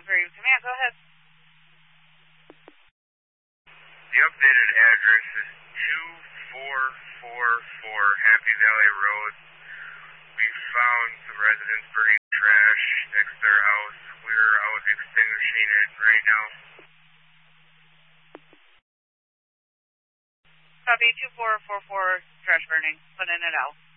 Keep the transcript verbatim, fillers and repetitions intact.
three Command, go ahead. The updated address is two four four four Happy Valley Road. We found some residents burning trash next to their house. We're out extinguishing it right now. Copy two four four four, trash burning, putting it out.